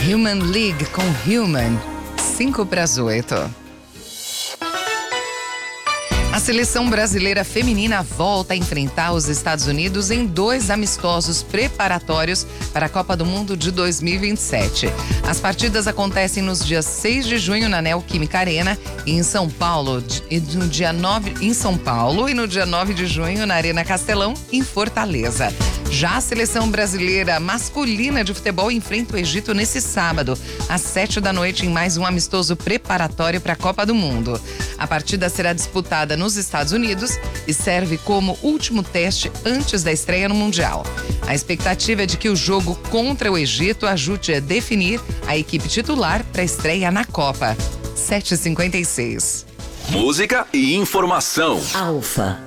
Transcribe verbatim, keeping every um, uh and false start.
Human League com Human, cinco para as oito. A seleção brasileira feminina volta a enfrentar os Estados Unidos em dois amistosos preparatórios para a Copa do Mundo de dois mil e vinte e sete. As partidas acontecem nos dias seis de junho na Neoquímica Arena e em São Paulo, e no dia nove em São Paulo e no dia nove de junho na Arena Castelão, em Fortaleza. Já a seleção brasileira masculina de futebol enfrenta o Egito nesse sábado, às sete da noite, em mais um amistoso preparatório para a Copa do Mundo. A partida será disputada nos Estados Unidos e serve como último teste antes da estreia no Mundial. A expectativa é de que o jogo contra o Egito ajude a definir a equipe titular para a estreia na Copa. sete e cinquenta e seis. Música e informação. Alfa.